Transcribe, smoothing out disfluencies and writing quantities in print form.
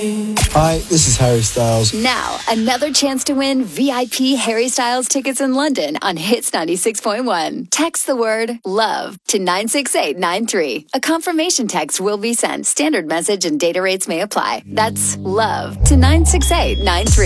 Hi, this is Harry Styles. Now, another chance to win VIP Harry Styles tickets in London on Hits 96.1. Text the word LOVE to 96893. A confirmation text will be sent. Standard message and data rates may apply. That's LOVE to 96893.